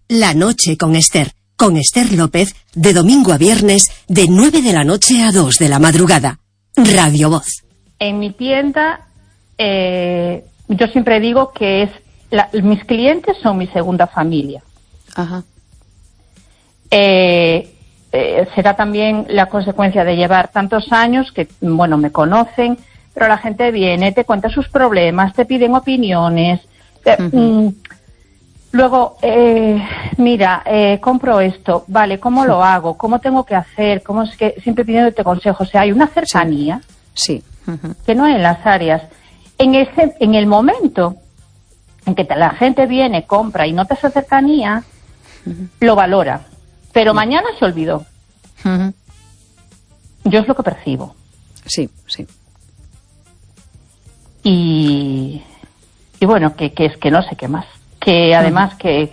La noche con Esther López, de domingo a viernes, de 9 de la noche a 2 de la madrugada. Radio Voz. En mi tienda, yo siempre digo que mis clientes son mi segunda familia. Ajá. Será también la consecuencia de llevar tantos años que, bueno, me conocen, pero la gente viene, te cuenta sus problemas, te piden opiniones. Luego, mira, compro esto, vale, ¿cómo lo hago? ¿Cómo tengo que hacer? ¿Cómo es que siempre pidiéndote consejos? O sea, hay una cercanía que no hay en las áreas. En el momento en que la gente viene, compra y nota esa cercanía, lo valora. Pero mañana se olvidó. Yo es lo que percibo. Sí, sí. Y bueno, que es que no sé qué más. Que además que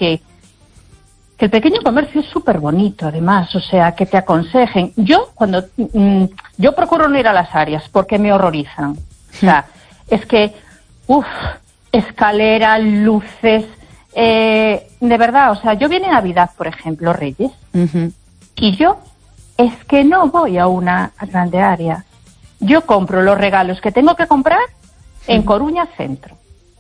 el pequeño comercio es súper bonito, además, o sea, que te aconsejen. Yo yo procuro no ir a las áreas porque me horrorizan. O sea, es que, escaleras, luces, de verdad, o sea, yo viene Navidad, por ejemplo, Reyes, y yo es que no voy a una grande área. Yo compro los regalos que tengo que comprar en Coruña Centro.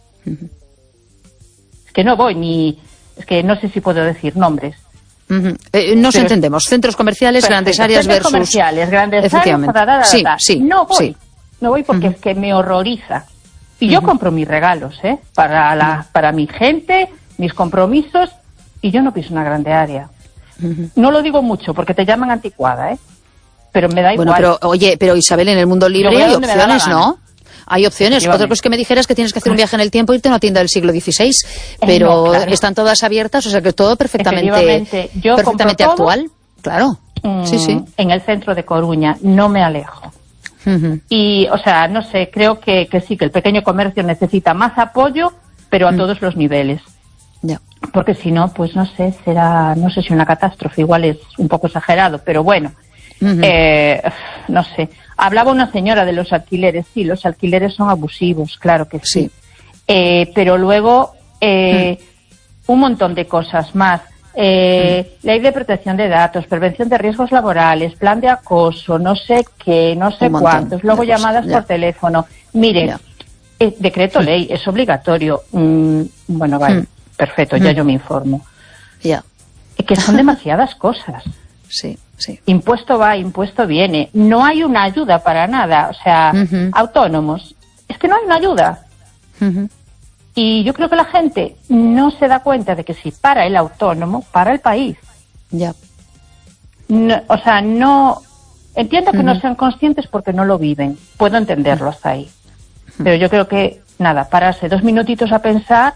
Es que no voy es que no sé si puedo decir nombres. Nos entendemos. Centros comerciales, grandes áreas centros versus... comerciales, grandes áreas, No voy porque es que me horroriza. Y yo compro mis regalos, para mi gente, mis compromisos, y yo no piso una grande área. No lo digo mucho porque te llaman anticuada, pero me da igual. Bueno, pero Isabel, en el mundo libre hay opciones, ¿no? Hay opciones. Otra cosa que me dijeras que tienes que hacer un viaje en el tiempo e irte a una tienda del siglo XVI, pero no, claro, están todas abiertas, o sea que todo perfectamente actual. Claro. Sí. En el centro de Coruña, no me alejo. Y, o sea, no sé, creo que sí, que el pequeño comercio necesita más apoyo, pero a todos los niveles. Ya. Porque si no, pues no sé si una catástrofe, igual es un poco exagerado, pero bueno, no sé. Hablaba una señora de los alquileres. Sí, los alquileres son abusivos, claro que sí. Pero luego un montón de cosas más. Ley de protección de datos, prevención de riesgos laborales, plan de acoso, no sé qué, no sé cuántos, luego llamadas por teléfono. Mire, decreto ley, es obligatorio. Bueno, vale, perfecto, ya yo me informo. Que son demasiadas cosas. Sí. Impuesto va, impuesto viene. No hay una ayuda para nada. O sea, autónomos. Es que no hay una ayuda. Y yo creo que la gente no se da cuenta de que si para el autónomo, para el país. Ya. No, o sea, no... Entiendo que no sean conscientes porque no lo viven. Puedo entenderlo hasta ahí. Pero yo creo que, pararse 2 minutitos a pensar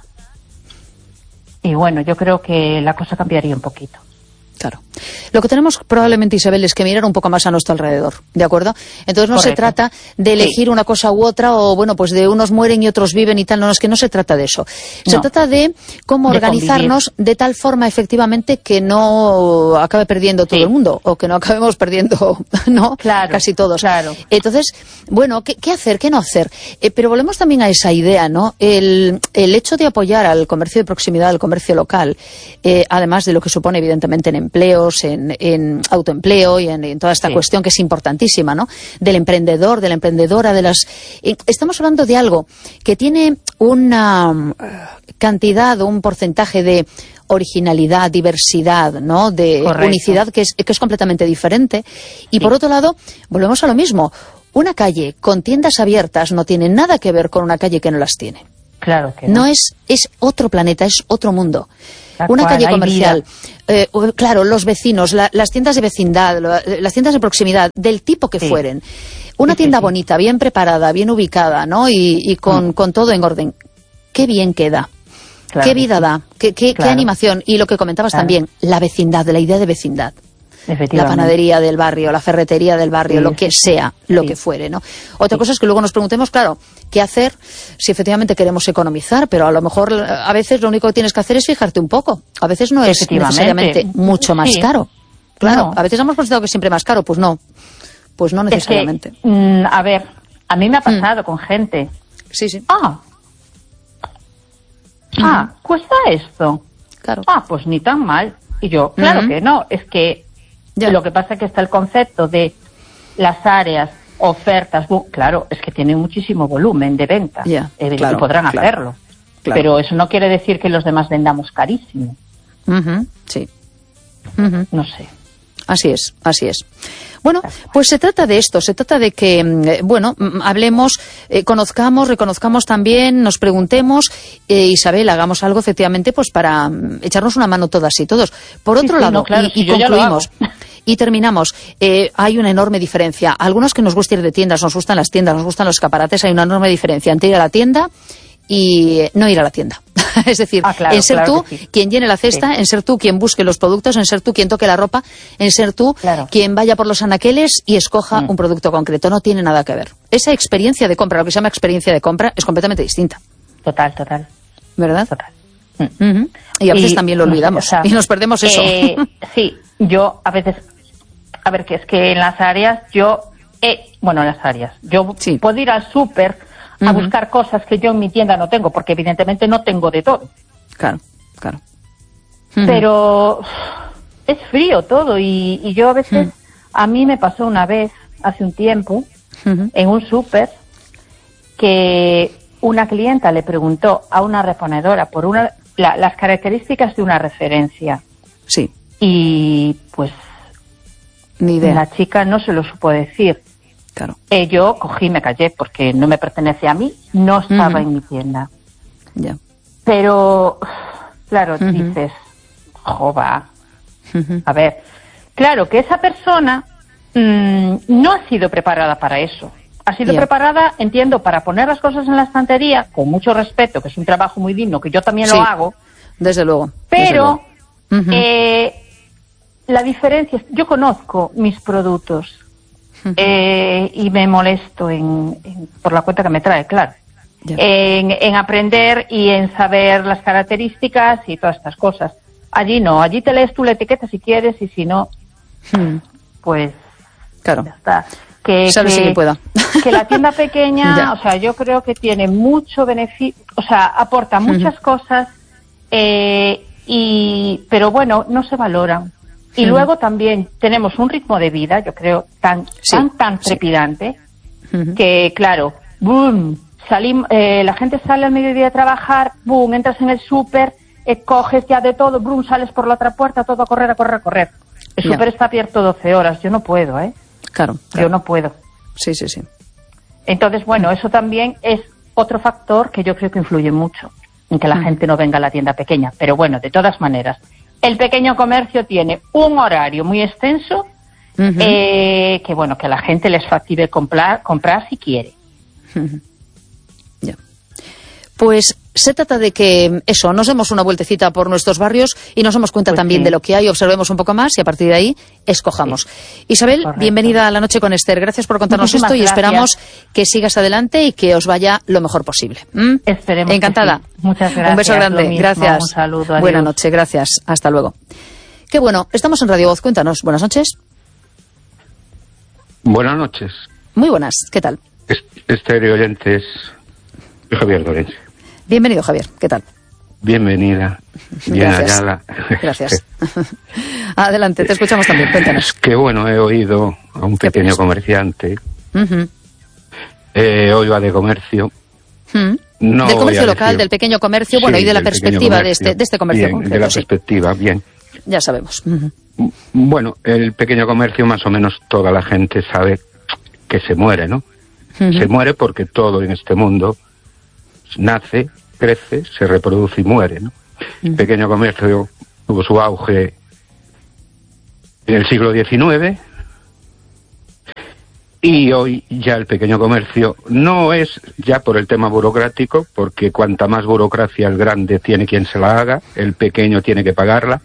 y bueno, yo creo que la cosa cambiaría un poquito. Claro. Lo que tenemos probablemente, Isabel, es que mirar un poco más a nuestro alrededor, ¿de acuerdo? Entonces no se trata de elegir una cosa u otra, o bueno, pues de unos mueren y otros viven y tal, no, es que no se trata de eso. Se trata de cómo organizarnos de tal forma, efectivamente, que no acabe perdiendo todo el mundo, o que no acabemos perdiendo, ¿no? Claro, casi todos. Claro. Entonces, bueno, ¿qué hacer, qué no hacer? Pero volvemos también a esa idea, ¿no? El hecho de apoyar al comercio de proximidad, al comercio local, además de lo que supone, evidentemente, en empleos, en autoempleo y en toda esta cuestión que es importantísima, ¿no? Del emprendedor, de la emprendedora, estamos hablando de algo que tiene una cantidad o un porcentaje de originalidad, diversidad, ¿no? De unicidad que es completamente diferente. Y por otro lado, volvemos a lo mismo. Una calle con tiendas abiertas no tiene nada que ver con una calle que no las tiene. Claro que no. No es otro planeta, es otro mundo. Una calle comercial, claro, los vecinos, las tiendas de vecindad, las tiendas de proximidad, del tipo que fueren. Una tienda bonita, bien preparada, bien ubicada, ¿no? Y con todo en orden. Qué bien queda. Claro, qué vida da, qué animación. Y lo que comentabas también, la vecindad, la idea de vecindad. La panadería del barrio, la ferretería del barrio, lo que sea, lo que fuere, ¿no? Otra cosa es que luego nos preguntemos, claro, ¿qué hacer si efectivamente queremos economizar? Pero a lo mejor a veces lo único que tienes que hacer es fijarte un poco. A veces no es necesariamente mucho más caro. Claro, a veces hemos pensado que siempre más caro, pues no necesariamente. Es que, a ver, a mí me ha pasado con gente. Sí. ¿Cuesta esto? claro. Pues ni tan mal. Y yo, claro que no, es que lo que pasa es que está el concepto de las áreas, ofertas, claro, es que tienen muchísimo volumen de venta, y podrán hacerlo. Claro. Pero eso no quiere decir que los demás vendamos carísimo. Sí. No sé. Así es. Bueno, pues se trata de esto, se trata de que, hablemos, conozcamos, reconozcamos también, nos preguntemos, Isabel, hagamos algo efectivamente pues para echarnos una mano todas y todos. Por otro lado, y concluimos, y terminamos, hay una enorme diferencia. Algunos que nos gusta ir de tiendas, nos gustan las tiendas, nos gustan los escaparates, hay una enorme diferencia entre ir a la tienda y no ir a la tienda. Es decir, en ser tú quien llene la cesta, en ser tú quien busque los productos, en ser tú quien toque la ropa, en ser tú quien vaya por los anaqueles y escoja un producto concreto. No tiene nada que ver. Esa experiencia de compra, lo que se llama experiencia de compra, es completamente distinta. Total. ¿Verdad? Total. Y a veces también lo olvidamos y nos perdemos eso. Sí, yo a veces... A ver, que es que en las áreas yo puedo ir al súper a buscar cosas que yo en mi tienda no tengo, porque evidentemente no tengo de todo. Claro. Pero es frío todo y yo a veces, a mí me pasó una vez, hace un tiempo, en un súper, que una clienta le preguntó a una reponedora por las características de una referencia. Sí. Y pues ni idea. La chica no se lo supo decir. Claro. Yo cogí y me callé porque no me pertenece a mí, no estaba en mi tienda. Ya. Pero, claro, dices, jova. A ver, claro que esa persona no ha sido preparada para eso. Ha sido preparada, entiendo, para poner las cosas en la estantería, con mucho respeto, que es un trabajo muy digno, que yo también lo hago. Desde luego. Pero, la diferencia es, yo conozco mis productos. Y me molesto por la cuenta que me trae, claro. En aprender y en saber las características y todas estas cosas. Allí no, allí te lees tú la etiqueta si quieres y si no, pues claro. Ya está. Sabes si pueda. Que la tienda pequeña, o sea, yo creo que tiene mucho beneficio, o sea, aporta muchas cosas, pero bueno, no se valoran. Y luego también tenemos un ritmo de vida, yo creo, tan trepidante, que claro, boom, la gente sale al mediodía a trabajar, boom, entras en el súper, coges ya de todo, boom, sales por la otra puerta, todo a correr. El súper está abierto 12 horas, yo no puedo, Claro. Yo no puedo. Sí. Entonces, bueno, eso también es otro factor que yo creo que influye mucho en que la gente no venga a la tienda pequeña. Pero bueno, de todas maneras, el pequeño comercio tiene un horario muy extenso que bueno, que a la gente les factible comprar si quiere. Ya. Pues se trata de que nos demos una vueltecita por nuestros barrios y nos demos cuenta también de lo que hay, observemos un poco más y a partir de ahí escojamos. Isabel, bienvenida a La Noche con Esther. Gracias por contarnos esto y esperamos que sigas adelante y que os vaya lo mejor posible. Esperemos. Encantada. Que sí. Muchas gracias. Un beso grande. Gracias. Un saludo. Buenas noches. Gracias. Hasta luego. Qué bueno. Estamos en Radio Voz. Cuéntanos. Buenas noches. Buenas noches. Muy buenas. ¿Qué tal? Esther y oyentes. Soy Javier Lorenzo. Bienvenido, Javier. ¿Qué tal? Bienvenida. Bien hallada. Gracias. Adelante, te escuchamos también. Cuéntanos. Es que bueno, he oído a un pequeño comerciante. Hoy va de comercio. No del comercio local, del pequeño comercio, bueno, y de la perspectiva de este comercio bien, concreto. De la perspectiva, bien. Ya sabemos. Bueno, el pequeño comercio más o menos toda la gente sabe que se muere, ¿no? Se muere porque todo en este mundo nace, crece, se reproduce y muere, ¿no? El pequeño comercio tuvo su auge en el siglo XIX y hoy ya el pequeño comercio no es ya por el tema burocrático, porque cuanta más burocracia el grande tiene quien se la haga, el pequeño tiene que pagarla.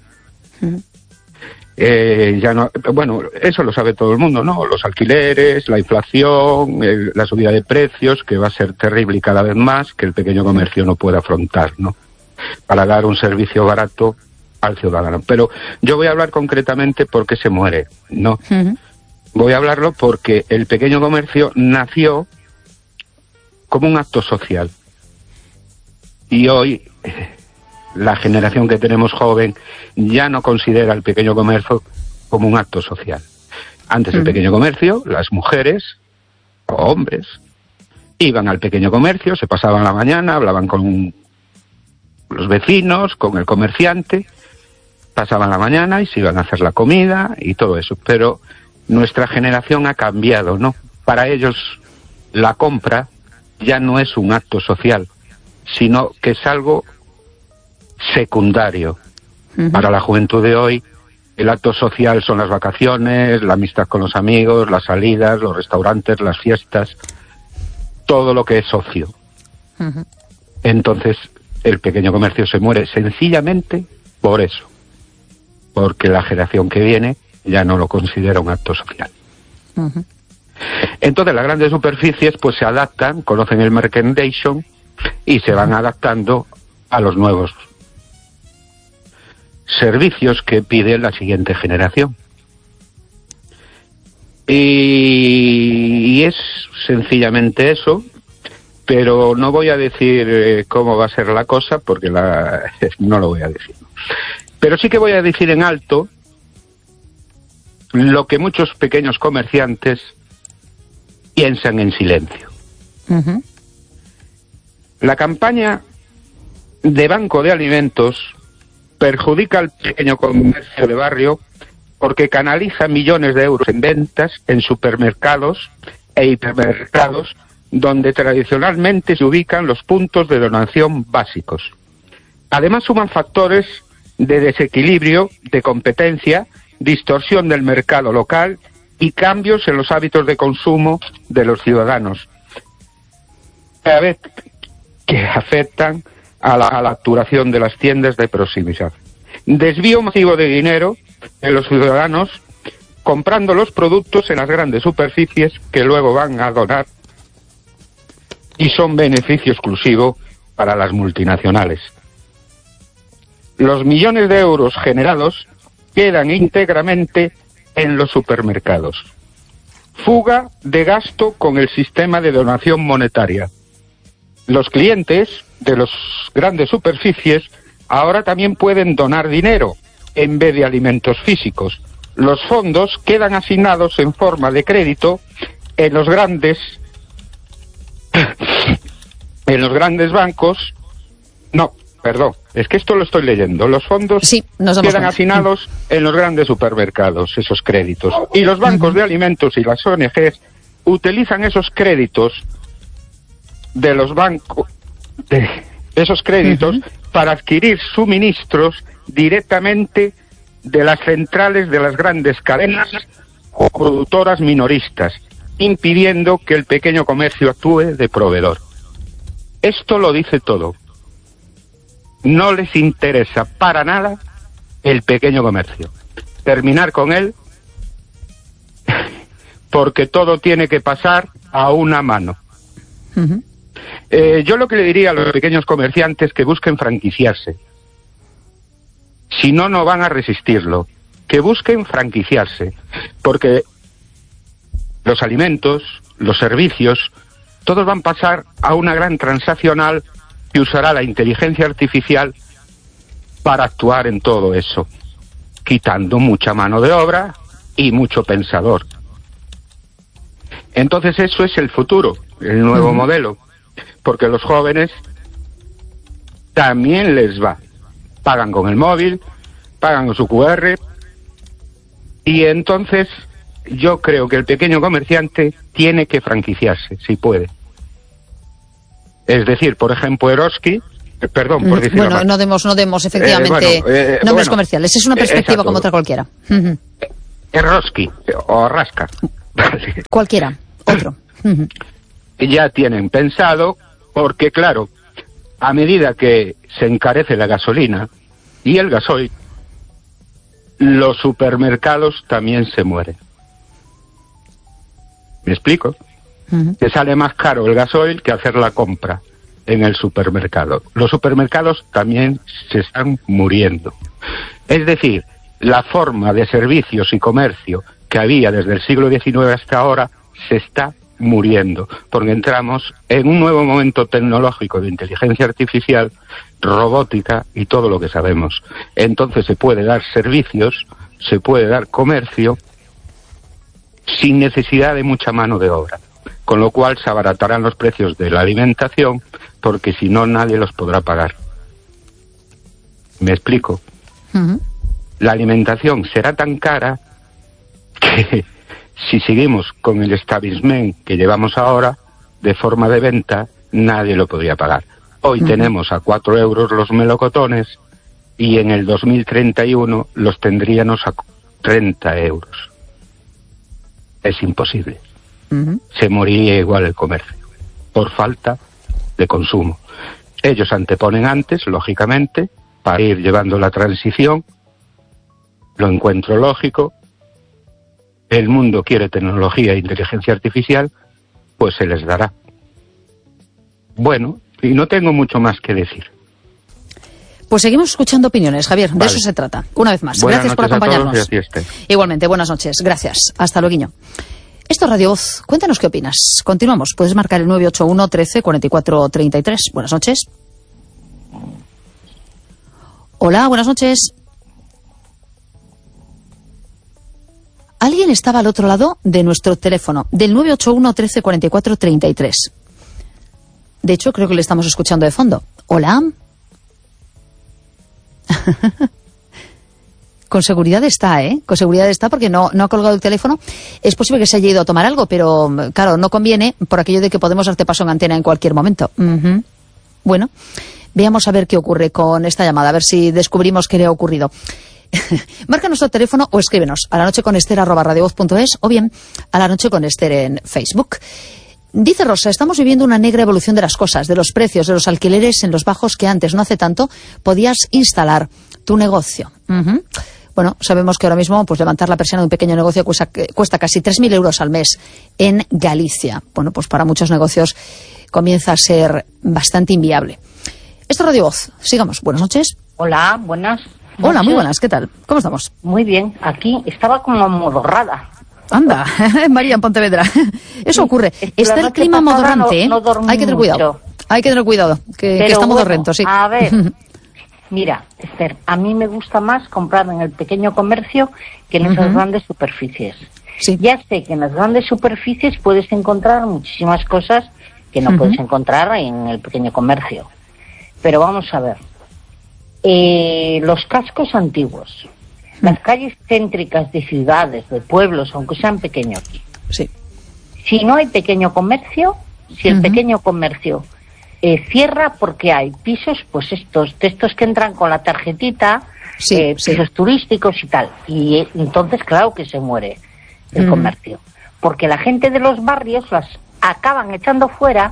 Ya no, bueno, eso lo sabe todo el mundo, ¿no? Los alquileres, la inflación, la subida de precios, que va a ser terrible y cada vez más, que el pequeño comercio no puede afrontar, ¿no? Para dar un servicio barato al ciudadano. Pero yo voy a hablar concretamente por qué se muere, ¿no? Voy a hablarlo porque el pequeño comercio nació como un acto social. Y hoy la generación que tenemos joven ya no considera el pequeño comercio como un acto social. Antes el pequeño comercio, las mujeres o hombres iban al pequeño comercio, se pasaban la mañana, hablaban con los vecinos, con el comerciante, pasaban la mañana y se iban a hacer la comida y todo eso. Pero nuestra generación ha cambiado, ¿no? Para ellos la compra ya no es un acto social, sino que es algo secundario. Para la juventud de hoy, el acto social son las vacaciones, la amistad con los amigos, las salidas, los restaurantes, las fiestas, todo lo que es ocio. Entonces, el pequeño comercio se muere sencillamente por eso, porque la generación que viene ya no lo considera un acto social. Entonces, las grandes superficies pues se adaptan, conocen el merchandising y se van adaptando a los nuevos servicios que pide la siguiente generación. Y es sencillamente eso, pero no voy a decir cómo va a ser la cosa, porque no lo voy a decir. Pero sí que voy a decir en alto lo que muchos pequeños comerciantes piensan en silencio. La campaña de Banco de Alimentos perjudica al pequeño comercio de barrio porque canaliza millones de euros en ventas en supermercados e hipermercados donde tradicionalmente se ubican los puntos de donación básicos. Además suman factores de desequilibrio, de competencia, distorsión del mercado local y cambios en los hábitos de consumo de los ciudadanos, que afectan a la actuación de las tiendas de proximidad. Desvío masivo de dinero en los ciudadanos comprando los productos en las grandes superficies que luego van a donar y son beneficio exclusivo para las multinacionales. Los millones de euros generados quedan íntegramente en los supermercados. Fuga de gasto con el sistema de donación monetaria. Los clientes de las grandes superficies ahora también pueden donar dinero en vez de alimentos físicos. Los fondos quedan asignados en forma de crédito en los grandes bancos. No, perdón, es que esto lo estoy leyendo. Los fondos quedan asignados en los grandes supermercados, esos créditos. Y los bancos de alimentos y las ONGs utilizan esos créditos de los bancos, esos créditos para adquirir suministros directamente de las centrales de las grandes cadenas o productoras minoristas, impidiendo que el pequeño comercio actúe de proveedor. Esto lo dice todo. No les interesa para nada el pequeño comercio. Terminar con él, porque todo tiene que pasar a una mano. Yo lo que le diría a los pequeños comerciantes que busquen franquiciarse. Si no, no van a resistirlo. Que busquen franquiciarse, porque los alimentos, los servicios, todos van a pasar a una gran transaccional que usará la inteligencia artificial para actuar en todo eso, quitando mucha mano de obra y mucho pensador. Entonces eso es el futuro, el nuevo modelo, porque los jóvenes también les va. Pagan con el móvil, pagan con su QR, y entonces yo creo que el pequeño comerciante tiene que franquiciarse, si puede. Es decir, por ejemplo, Eroski, perdón por decirlo bueno, no demos efectivamente nombres comerciales, es una perspectiva como otra cualquiera. Eroski o Rasca. Cualquiera, otro. Ya tienen pensado, porque claro, a medida que se encarece la gasolina y el gasoil, los supermercados también se mueren. ¿Me explico? Te sale más caro el gasoil que hacer la compra en el supermercado. Los supermercados también se están muriendo. Es decir, la forma de servicios y comercio que había desde el siglo XIX hasta ahora se está muriendo, porque entramos en un nuevo momento tecnológico de inteligencia artificial robótica y todo lo que sabemos. Entonces se puede dar servicios, se puede dar comercio sin necesidad de mucha mano de obra, con lo cual se abaratarán los precios de la alimentación, porque si no nadie los podrá pagar. ¿Me explico? La alimentación será tan cara que si seguimos con el establishment que llevamos ahora, de forma de venta, nadie lo podría pagar. Hoy tenemos a 4 euros los melocotones y en el 2031 los tendríamos a 30 euros. Es imposible. Se moriría igual el comercio, por falta de consumo. Ellos anteponen antes, lógicamente, para ir llevando la transición. Lo encuentro lógico. El mundo quiere tecnología e inteligencia artificial, pues se les dará. Bueno, y no tengo mucho más que decir. Pues seguimos escuchando opiniones, Javier. De eso se trata. Una vez más. Buenas gracias por acompañarnos. Igualmente, buenas noches. Gracias. Hasta luego. Esto es Radio Voz. Cuéntanos qué opinas. Continuamos. Puedes marcar el 981 13 44 33. Buenas noches. Hola, buenas noches. Alguien estaba al otro lado de nuestro teléfono, del 981 13 44 33. De hecho, creo que le estamos escuchando de fondo. Hola. Con seguridad está, Con seguridad está porque no ha colgado el teléfono. Es posible que se haya ido a tomar algo, pero claro, no conviene por aquello de que podemos darte paso en antena en cualquier momento. Bueno, veamos a ver qué ocurre con esta llamada, a ver si descubrimos qué le ha ocurrido. Marca nuestro teléfono o escríbenos a lanocheconester@radiovoz.es o bien a La Noche con Ester en Facebook. Dice Rosa, estamos viviendo una negra evolución de las cosas, de los precios, de los alquileres en los bajos que antes, no hace tanto, podías instalar tu negocio. Bueno, sabemos que ahora mismo pues levantar la persiana de un pequeño negocio cuesta casi 3.000 euros al mes en Galicia. Bueno, pues para muchos negocios comienza a ser bastante inviable. Esto es Radio Voz. Sigamos. Buenas noches. Hola, buenas. Hola, muy buenas. ¿Qué tal? ¿Cómo estamos? Muy bien. Aquí estaba como modorrada. Anda, María en Pontevedra. Eso ocurre. Está el clima modorrante, no hay que tener cuidado. Hay que tener cuidado, que está modorrento, sí. A ver, mira, Esther, a mí me gusta más comprar en el pequeño comercio que en esas grandes superficies. Sí. Ya sé que en las grandes superficies puedes encontrar muchísimas cosas que no puedes encontrar en el pequeño comercio. Pero vamos a ver. Los cascos antiguos, las calles céntricas de ciudades, de pueblos, aunque sean pequeños. Sí. Si no hay pequeño comercio, si el pequeño comercio cierra porque hay pisos, pues estos que entran con la tarjetita, pisos turísticos y tal. Y entonces, claro que se muere el comercio. Porque la gente de los barrios las acaban echando fuera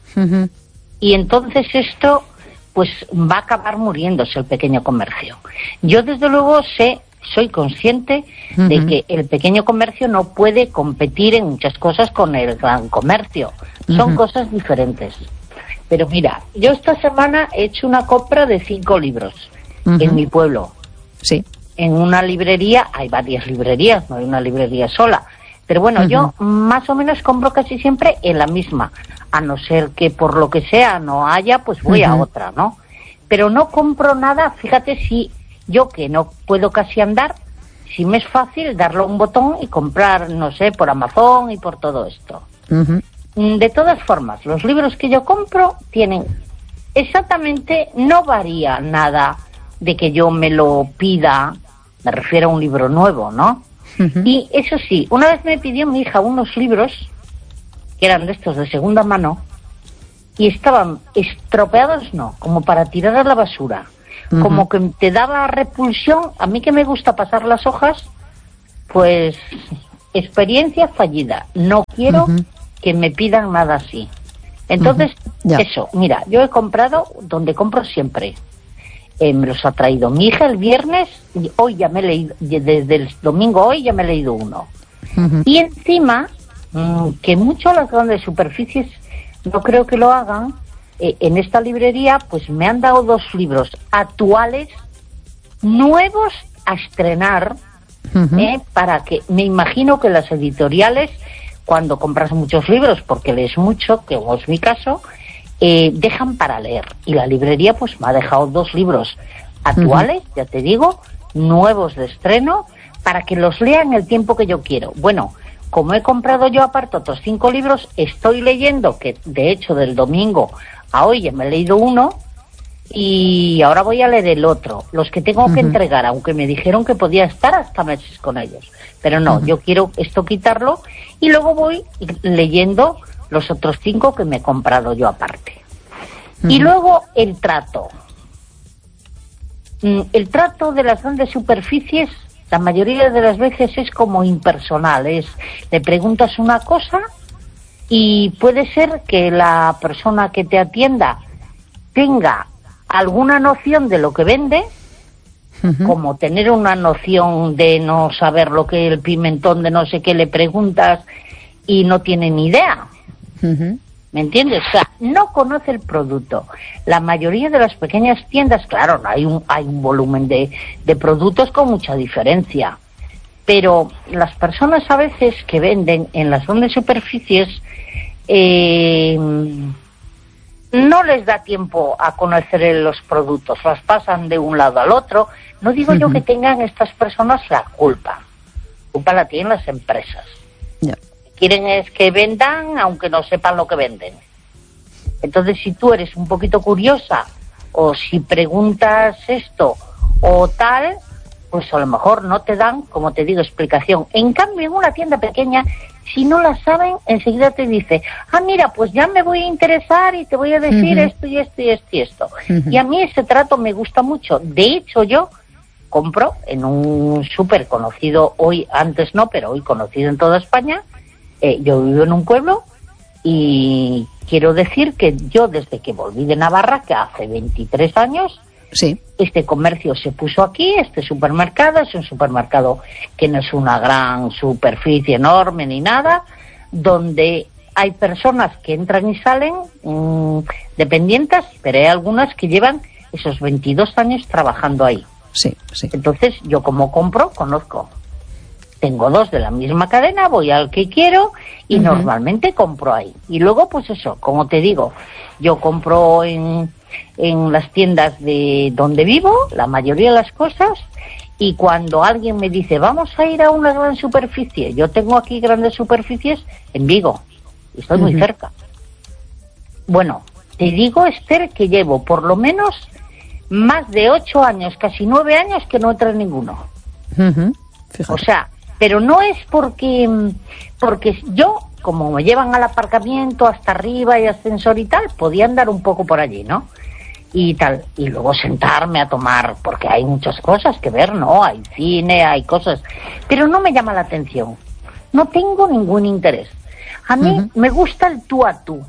y entonces esto pues va a acabar muriéndose el pequeño comercio. Yo desde luego soy consciente de que el pequeño comercio no puede competir en muchas cosas con el gran comercio. Son cosas diferentes. Pero mira, yo esta semana he hecho una compra de 5 libros en mi pueblo. Sí. En una librería, hay varias librerías, no hay una librería sola. Pero bueno, yo más o menos compro casi siempre en la misma. A no ser que por lo que sea no haya, pues voy a otra, ¿no? Pero no compro nada, fíjate, si yo que no puedo casi andar, si me es fácil darle un botón y comprar, no sé, por Amazon y por todo esto. De todas formas, los libros que yo compro tienen exactamente, no varía nada de que yo me lo pida, me refiero a un libro nuevo, ¿no? Y eso sí, una vez me pidió mi hija unos libros que eran de estos de segunda mano y estaban estropeados, no, como para tirar a la basura, como que te daba repulsión. A mí que me gusta pasar las hojas, pues experiencia fallida, no quiero que me pidan nada así. Entonces, eso, mira, yo he comprado donde compro siempre. Me los ha traído mi hija el viernes y hoy ya me he leído, desde el domingo hoy ya me he leído uno. Y encima, que mucho las grandes superficies no creo que lo hagan, en esta librería pues me han dado 2 libros actuales, nuevos a estrenar, para que, me imagino que las editoriales, cuando compras muchos libros, porque lees mucho, que es mi caso, dejan para leer. Y la librería pues me ha dejado 2 libros actuales, ya te digo, nuevos de estreno, para que los lea en el tiempo que yo quiero. Bueno, como he comprado yo aparte otros 5 libros, estoy leyendo, que de hecho del domingo a hoy ya me he leído uno, y ahora voy a leer el otro. Los que tengo que entregar, aunque me dijeron que podía estar hasta meses con ellos. Pero no, yo quiero esto quitarlo, y luego voy leyendo los otros 5 que me he comprado yo aparte. Y luego el trato. El trato de las grandes superficies, la mayoría de las veces es como impersonal. Le preguntas una cosa y puede ser que la persona que te atienda tenga alguna noción de lo que vende, como tener una noción de no saber lo que el pimentón de no sé qué, le preguntas y no tiene ni idea. ¿Me entiendes? O sea, no conoce el producto. La mayoría de las pequeñas tiendas, claro, hay un volumen de productos con mucha diferencia, pero las personas a veces que venden en las grandes superficies no les da tiempo a conocer los productos, las pasan de un lado al otro. No digo yo que tengan estas personas la culpa. La culpa la tienen las empresas. Quieren es que vendan aunque no sepan lo que venden. Entonces, si tú eres un poquito curiosa o si preguntas esto o tal, pues a lo mejor no te dan, como te digo, explicación. En cambio, en una tienda pequeña, si no la saben, enseguida te dice, mira, pues ya me voy a interesar y te voy a decir esto y esto y esto y esto. Y a mí ese trato me gusta mucho. De hecho, yo compro en un súper conocido hoy, antes no, pero hoy conocido en toda España. Yo vivo en un pueblo y quiero decir que yo desde que volví de Navarra, que hace 23 años, este comercio se puso aquí, este supermercado, es un supermercado que no es una gran superficie enorme ni nada, donde hay personas que entran y salen dependientes, pero hay algunas que llevan esos 22 años trabajando ahí. Entonces yo como compro, conozco. Tengo 2 de la misma cadena, voy al que quiero y normalmente compro ahí. Y luego, pues eso, como te digo, yo compro en las tiendas de donde vivo, la mayoría de las cosas, y cuando alguien me dice, vamos a ir a una gran superficie, yo tengo aquí grandes superficies en Vigo, y estoy muy cerca. Bueno, te digo, Esther, que llevo por lo menos más de 8 años, casi 9 años, que no entra en ninguno. O sea, pero no es porque yo, como me llevan al aparcamiento hasta arriba y ascensor y tal, podía andar un poco por allí, ¿no? Y tal, y luego sentarme a tomar, porque hay muchas cosas que ver, ¿no? Hay cine, hay cosas, pero no me llama la atención. No tengo ningún interés. A mí me gusta el tú a tú.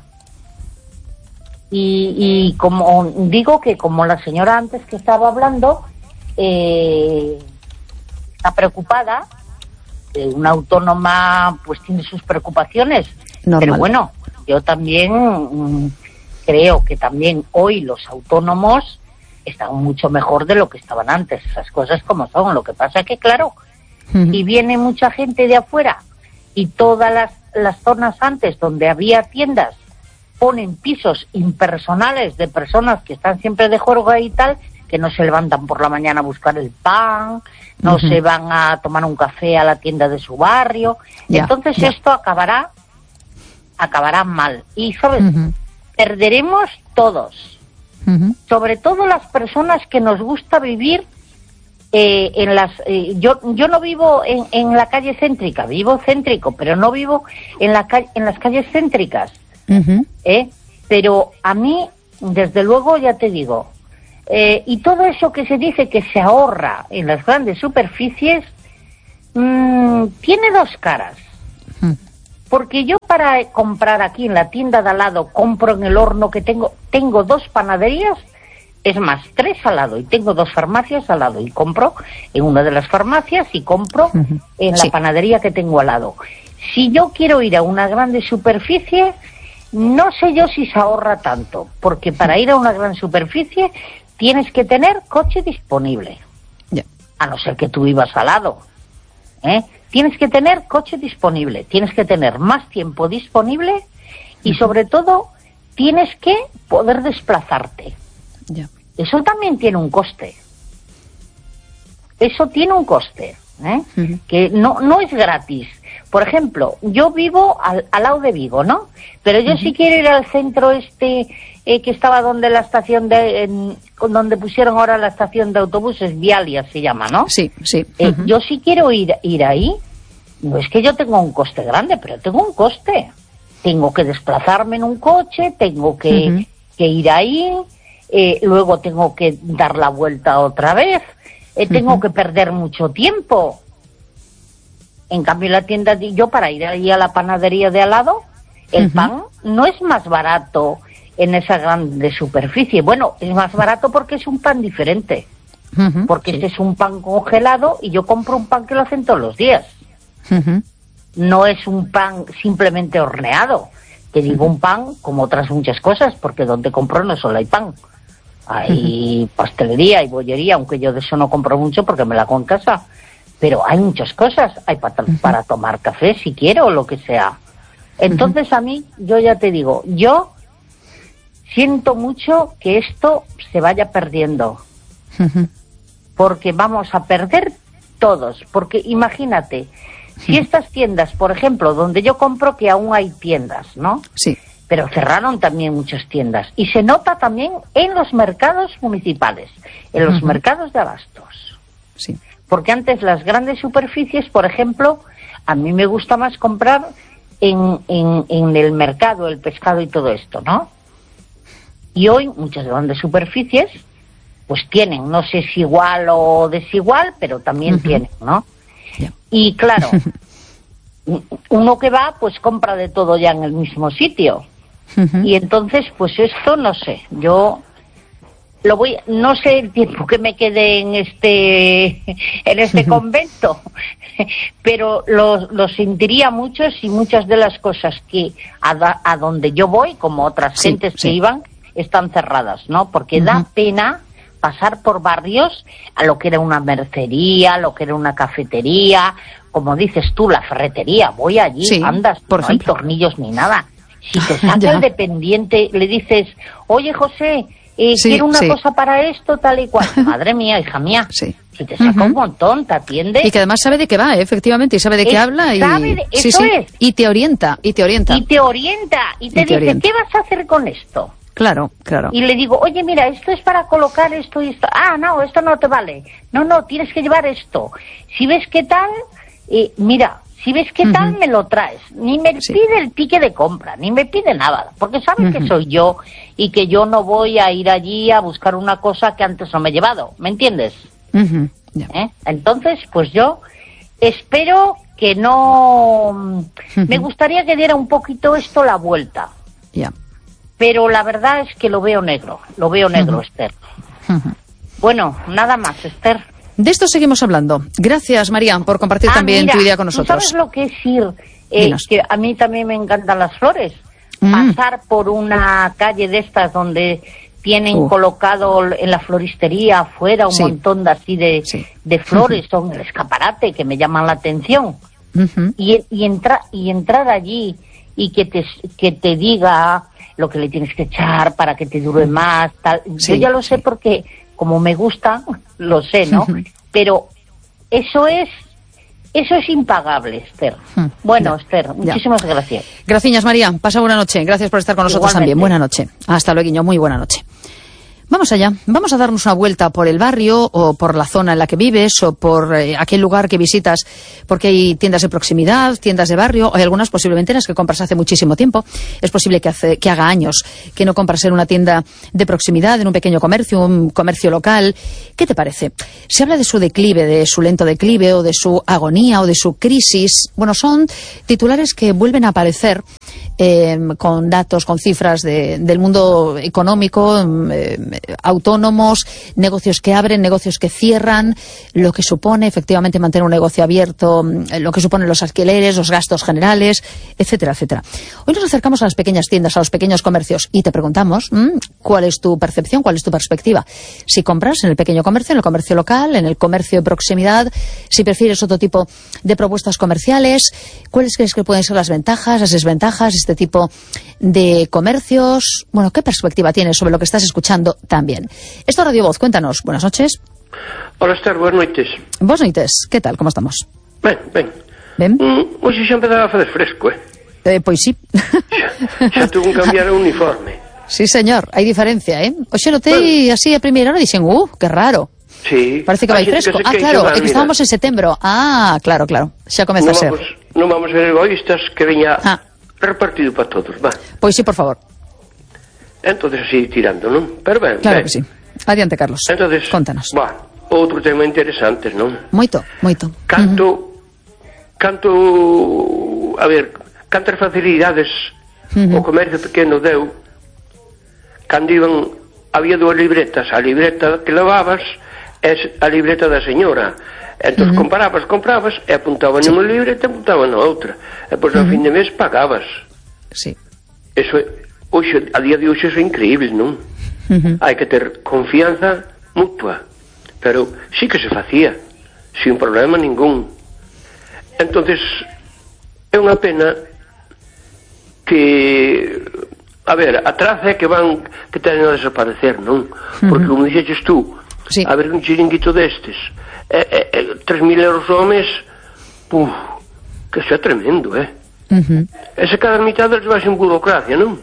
Y como digo que como la señora antes que estaba hablando, está preocupada, una autónoma pues tiene sus preocupaciones, pero bueno, yo también creo que también hoy los autónomos están mucho mejor de lo que estaban antes, esas cosas como son. Lo que pasa es que claro, y viene mucha gente de afuera y todas las zonas antes donde había tiendas ponen pisos impersonales de personas que están siempre de juerga y tal, que no se levantan por la mañana a buscar el pan, no se van a tomar un café a la tienda de su barrio. Entonces esto acabará mal. Y, ¿sabes? Perderemos todos. Sobre todo las personas que nos gusta vivir en las... yo no vivo en la calle céntrica, vivo céntrico, pero no vivo en las calles céntricas. Pero a mí, desde luego, ya te digo... y todo eso que se dice que se ahorra en las grandes superficies tiene 2 caras. Porque yo para comprar aquí en la tienda de al lado, compro en el horno que tengo 2 panaderías, es más, 3 al lado, y tengo 2 farmacias al lado, y compro en una de las farmacias y compro en la panadería que tengo al lado. Si yo quiero ir a una grande superficie, no sé yo si se ahorra tanto, porque para ir a una gran superficie tienes que tener coche disponible, a no ser que tú vivas al lado, Tienes que tener coche disponible, tienes que tener más tiempo disponible y sobre todo tienes que poder desplazarte. Ya. Eso también tiene un coste. Eso tiene un coste, que no es gratis. Por ejemplo, yo vivo al lado de Vigo, ¿no? Pero yo si quiero ir al centro que estaba donde la estación donde pusieron ahora la estación de autobuses, Vialia se llama, ¿no? Sí, sí. Yo si quiero ir ahí, no es que yo tenga un coste grande, pero tengo un coste. Tengo que desplazarme en un coche, tengo que ir ahí, luego tengo que dar la vuelta otra vez, tengo que perder mucho tiempo. En cambio, la tienda, yo para ir ahí a la panadería de al lado, el pan no es más barato en esa grande superficie. Bueno, es más barato porque es un pan diferente. Porque este es un pan congelado y yo compro un pan que lo hacen todos los días. No es un pan simplemente horneado. Te digo un pan como otras muchas cosas, porque donde compro no solo hay pan. Hay pastelería y bollería, aunque yo de eso no compro mucho porque me la hago en casa. Pero hay muchas cosas. Hay para tomar café si quiero o lo que sea. Entonces a mí, yo ya te digo, yo siento mucho que esto se vaya perdiendo. Porque vamos a perder todos. Porque imagínate, si estas tiendas, por ejemplo, donde yo compro, que aún hay tiendas, ¿no? Sí. Pero cerraron también muchas tiendas. Y se nota también en los mercados municipales, en los mercados de abastos. Sí. Porque antes las grandes superficies, por ejemplo, a mí me gusta más comprar en el mercado, el pescado y todo esto, ¿no? Y hoy muchas grandes superficies pues tienen, no sé si igual o desigual, pero también tienen, ¿no? Yeah. Y claro, uno que va pues compra de todo ya en el mismo sitio. Y entonces pues esto no sé, yo no sé el tiempo que me quede en este convento, pero lo sentiría mucho si muchas de las cosas que a donde yo voy, como otras gentes que iban, están cerradas, ¿no? Porque da pena pasar por barrios a lo que era una mercería, lo que era una cafetería, como dices tú, la ferretería, voy allí, andas, no hay tornillos ni nada. Si te saca el dependiente, le dices, oye José, quiero una cosa para esto, tal y cual. Madre mía, hija mía, si te saca un montón, te atiende. Y que además sabe de qué va, efectivamente, y sabe de qué habla. Eso es. Y te orienta, y te orienta. Y te dice, ¿qué vas a hacer con esto? Claro, claro. Y le digo, oye, mira, esto es para colocar esto y esto. Ah, no, esto no te vale. No, tienes que llevar esto. Si ves qué tal, mira, si ves qué tal, me lo traes. Ni me pide el ticket de compra, ni me pide nada, porque sabe que soy yo y que yo no voy a ir allí a buscar una cosa que antes no me he llevado. ¿Me entiendes? Entonces, pues yo espero que no... Me gustaría que diera un poquito esto la vuelta. Ya. Pero la verdad es que lo veo negro, Esther. Bueno, nada más, Esther. De esto seguimos hablando. Gracias, María, por compartir también tu idea con nosotros. ¿Tú sabes lo que es ir? Que a mí también me encantan las flores. Pasar por una calle de estas donde tienen colocado en la floristería afuera un montón de así de flores, son el escaparate que me llaman la atención. Y entrar allí y que te diga lo que le tienes que echar para que te dure más, tal. Yo ya lo sé porque como me gusta, lo sé, ¿no? Pero eso es impagable, Esther. Bueno, Esther, muchísimas gracias. Gracias, María. Pasa buena noche. Gracias por estar con nosotros también. Buena noche. Hasta luego, muy buena noche. Vamos allá, vamos a darnos una vuelta por el barrio o por la zona en la que vives o por aquel lugar que visitas, porque hay tiendas de proximidad, tiendas de barrio, hay algunas posiblemente en las que compras hace muchísimo tiempo. Es posible que haga años que no compras en una tienda de proximidad, en un pequeño comercio, un comercio local. ¿Qué te parece? Se habla de su declive, de su lento declive o de su agonía o de su crisis. Bueno, son titulares que vuelven a aparecer con datos, con cifras del mundo económico, autónomos, negocios que abren, negocios que cierran, lo que supone efectivamente mantener un negocio abierto, lo que suponen los alquileres, los gastos generales, etcétera, etcétera. Hoy nos acercamos a las pequeñas tiendas, a los pequeños comercios y te preguntamos cuál es tu percepción, cuál es tu perspectiva. Si compras en el pequeño comercio, en el comercio local, en el comercio de proximidad, si prefieres otro tipo de propuestas comerciales, ¿cuáles crees que pueden ser las ventajas, las desventajas de este tipo de comercios? Bueno, ¿qué perspectiva tienes sobre lo que estás escuchando también? Esto es Radio Voz, cuéntanos. Buenas noches. Hola, Esther, buenas noites. Buenas noites, ¿qué tal? ¿Cómo estamos? Ben. Hoxe xa empezaba a fazer fresco, Pois sí. Xa tuvo que cambiar o uniforme. Sí, señor, hai diferencia, Hoxe notei así a primeira hora e dixen, que raro. Sí. Parece que vai fresco. Claro, é que estábamos en setembro. Claro. Xa comeza a ser. Non vamos ser egoístas, que veña repartido para todos, va. Pois sí, por favor. Entonces así tirando, non? Pero ben. Claro que sí. Adiante, Carlos. Entonces, contanos. Outro tema interesante, non? Moito. A ver, cantas facilidades o comercio pequeno deu cando había dúas libretas, a libreta que levabas é a libreta da señora, entón comprabas e apuntaban nunha libreta e apuntaban na outra e depois ao fin de mes pagabas. Sí. Eso hoxe, a día de hoxe é increíble, non? Hai que ter confianza mutua, pero sí que se facía sin problema ningún. Entonces é unha pena que, a ver, atrás é que teñen a desaparecer, non? Porque como dixeches tú, a ver un chiringuito destes 3.000 euros ao mes, que xa é tremendo, ese cada mitad deles vai sin burocracia, non?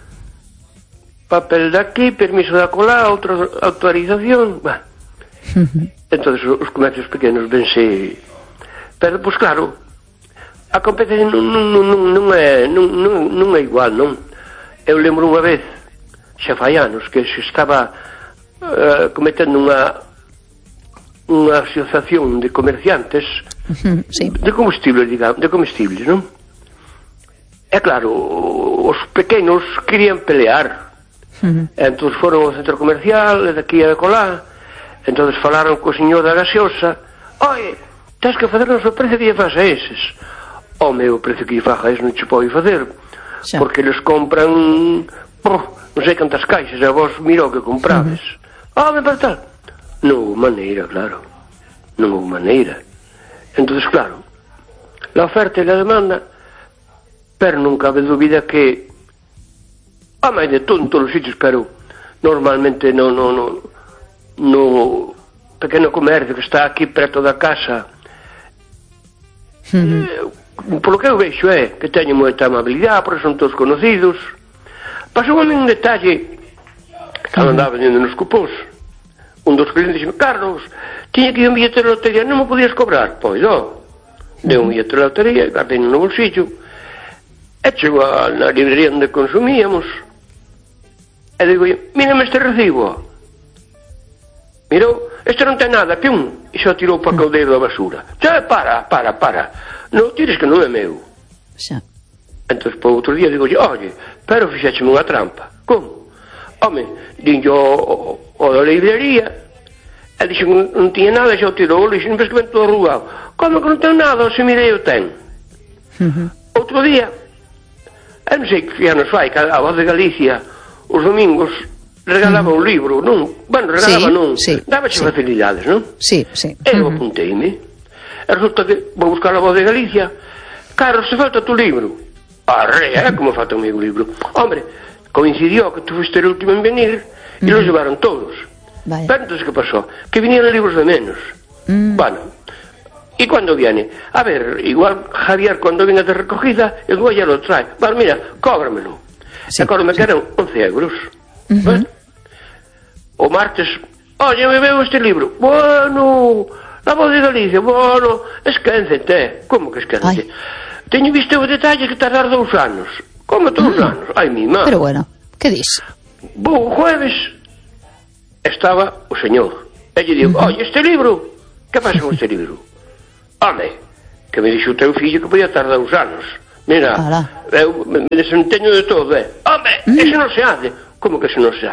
Papel de aquí, permiso de acolá, outra autorización, entonces os comercios pequenos vense. Pero, pois claro, a competencia non é igual, non? Eu lembro unha vez, xa fai anos, que se estaba cometendo unha asociación de comerciantes de comestibles, non? É claro, os pequenos querían pelear. Entón foron ao centro comercial, de aquí a colá, entón falaron co señor da gaseosa, oi, tens que facernos o precio que lle faz a eses. O meu precio que lle faz a eses non che pode facer, porque eles compran non sei cantas caixas, e vos mira o que comprades. Me para tal. Non houve maneira, claro. Non houve maneira. Entón, claro, la oferta e la demanda, pero non cabe dúbida que máis de todo en todos os sitios, pero normalmente no pequeno comercio que está aquí preto da casa, polo que eu vexo que teñen moita amabilidade, porque son todos conocidos. Pasou un detalle cando andaba vendendo nos cupóns, un dos clientes dixeme, Carlos, tiña que ir un billete de lotería, non me podías cobrar? Pois deu un billete de lotería, guardei no bolsillo e chego na librería onde consumíamos e digo, mírame este recibo. Mirou, este non ten nada, e xa tirou para o caldeiro da basura. Para, non tires que non é meu. Entón, para outro día digo, oye, pero fixécheme unha trampa. Como? Home, dinlle o da librería e dixen, non tiña nada, xa o tirou o lixo, non ves que ven todo arrugado. Como que non ten nada, se mirei o ten. Outro día, non sei que anos fai, que a Voz de Galicia os domingos regalaba un libro, non? Bueno, regalaba non, dábache facilidades, non? Sí. Eu apunteime. E resulta que vou buscar a Voz de Galicia. Carlos, se falta tu libro. Como falta o meu libro? Hombre, coincidió que tú fuiste el último en venir e los llevaron todos. Pero entonces, ¿qué pasó? Que vinieron libros de menos. Bueno, ¿y cuándo viene? A ver, igual Javier cuando venga de recogida, el güey ya lo trae. Bueno, mira, cóbramelo. E agora me quedan 11 euros. Bueno, o martes, oye, me veo este libro. Bueno, la Voz de Galicia, bueno, esquéncete. Como que esquéncete? Teño visto o detalle que tardar 2 anos. Como 2 anos? Ai, mi má. Pero bueno, que dis? O jueves estaba o señor. E lle digo, oye, este libro, que pasa con este libro? Home, que me dixo o teu fillo que podía tardar 2 anos. Mira, eu me desenteño de todo, Home, ese non se hace. Como que ese non se hace?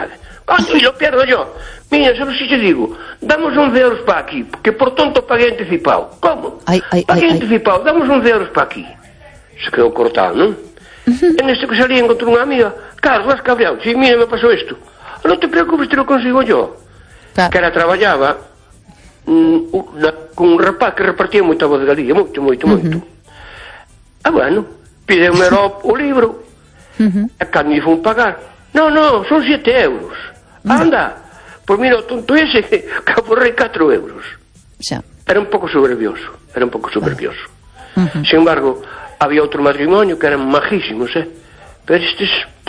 Y lo pierdo yo. Mira, ¿sabes si te digo? Damos 11 euros para aquí, que por tonto pagué anticipado. ¿Cómo? Pagué anticipado, damos 11 euros para aquí. Se quedó cortado, ¿no? En este que salí encontré una amiga. Carlos, vas cabreado. Sí, mira, me pasó esto. No te preocupes, te lo consigo yo. Claro. Que ela traballaba con un rapaz que repartía moita voz de Galía, moito. Bueno, pideume o libro, a cando me fun pagar. No, son 7 euros. Anda, pois mira, o tonto ese que aforrei 4 euros. Xa. Era un pouco soberbioso. Sin embargo, había outro matrimonio que eran majísimos, pero estes,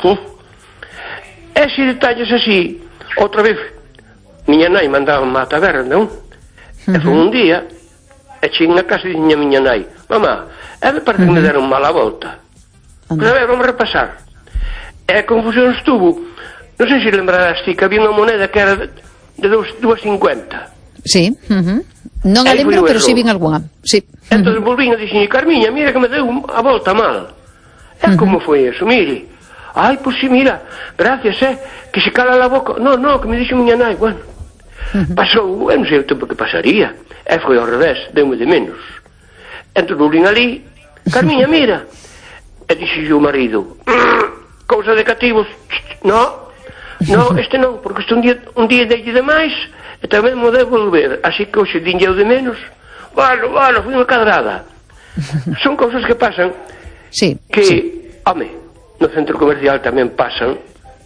ese detalles así. Outra vez miña nai mandaba a taberna, non? E foi un día e cheguei na casa e diña miña nai: mamá, me parece que me deron mal a volta. Pero a ver, vamos repasar. E a confusión estuvo, non sei se lembrarás ti que había unha moneda que era de 2,50. Sí, non a lembro, pero si vin algunha. Sí. Entón volvín e dixen: Carmiña, mira que me deu a volta mal. E como foi eso? Mire, pois si, mira, gracias, que se cala a boca. No, que me dixo miña nai. Bueno, pasou, eu non sei o tempo que pasaría, e foi ao revés, deu-me de menos. Entón volvín ali: Carmiña, mira. E dixo o marido: cousa de cativos. No, este non, porque este un día dei de máis e tamén mo debo volver, así que hoxe dinlle de menos. Bueno, foi unha cadrada. Son cousas que pasan. Sí, home, no centro comercial tamén pasan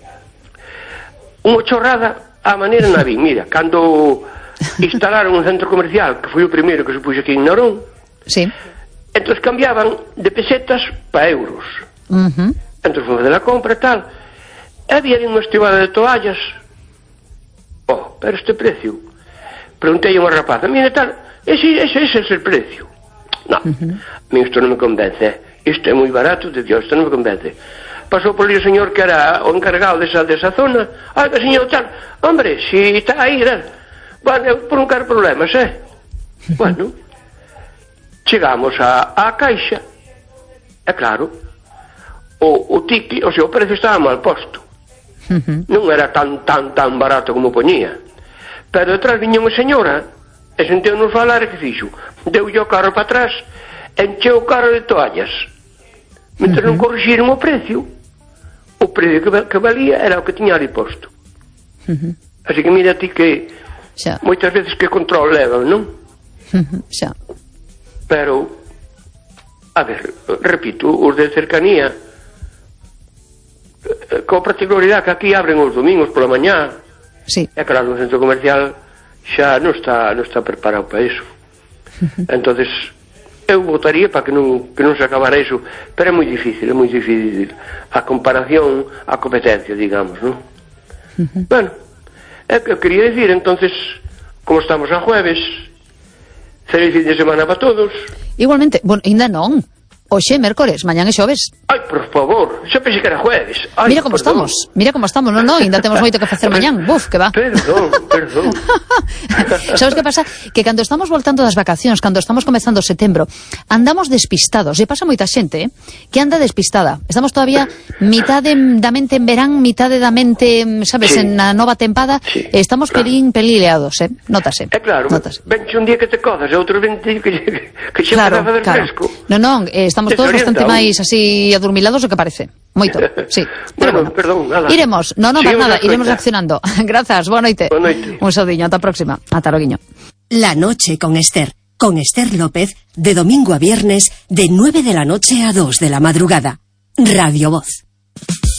unha chorrada a maneira na vi. Mira, cando instalaron un centro comercial, que foi o primeiro que se puxo aquí en Narón, entón cambiaban de pesetas para euros. Entón foi de la compra e tal, e había unha estibada de toallas. Pero este precio, preguntei a unha rapaza: mira tal, ese é el precio. No, a mí isto non me convence, isto é moi barato, de Dios, isto non me convence. Pasou por ali o señor que era o encargado desa zona. Que señor tal, hombre, si está aí, bueno, por non quero problemas, Bueno, chegamos á caixa, e claro, o ticket, o precio estaba mal posto. Non era tan barato como poñía. Pero detrás viña unha señora e senteu-nos falar, e que fixo? Deu o carro para atrás, encheu o carro de toallas. Mentre non corrixiron o precio que valía era o que tiña ali posto. Así que mira ti que moitas veces que control levan, non? Pero, a ver, repito, os de cercanía, con particularidade que aquí abren os domingos pola mañá. É claro, o centro comercial xa non está preparado para iso. Entonces eu votaría para que non se acabara iso, pero é moi difícil a comparación, a competencia, digamos, non? Bueno, é que eu quería dicir, entonces, como estamos a jueves, feliz fin de semana para todos. Igualmente, bueno, ainda non. Hoxe, mércores, mañán e xoves. Por favor, xa pensei que era jueves. Mira como estamos, non, ainda temos moito que facer mañán. Buf, que va. Perdón. Sabes que pasa? Que cando estamos voltando das vacacións, cando estamos comezando setembro, andamos despistados, e pasa moita xente, que anda despistada. Estamos todavía mitade da mente en verán, mitade da mente, sabes, en a nova tempada, e estamos pelín liados, notase. É claro, venche un día que te codas, e outro vente que xe para fazer fresco. Non, estamos todos bastante máis así adormilados do que parece. Moito, sí. Bueno, perdón, nada. Iremos, para nada, iremos reaccionando. Grazas, boa noite. Un saudiño, ata a próxima. Ata loguiño. La noche con Esther López, de domingo a viernes, de 9 de la noche a 2 de la madrugada. Radio Voz.